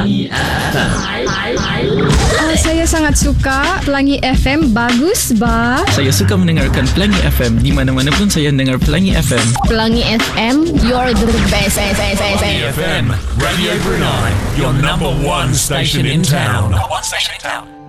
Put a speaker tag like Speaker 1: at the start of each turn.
Speaker 1: Pelangi FM.
Speaker 2: Saya sangat suka Pelangi FM. Bagus, ba?
Speaker 3: Saya suka mendengarkan Pelangi FM. Di mana-mana pun saya dengar Pelangi FM.
Speaker 2: Pelangi FM, you're the best.
Speaker 4: Pelangi FM, Radio Brunei, your number one station in town.